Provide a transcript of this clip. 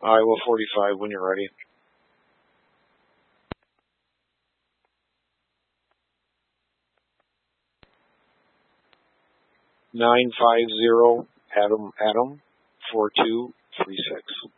Iowa 45 when you're ready. 950 Adam 4236.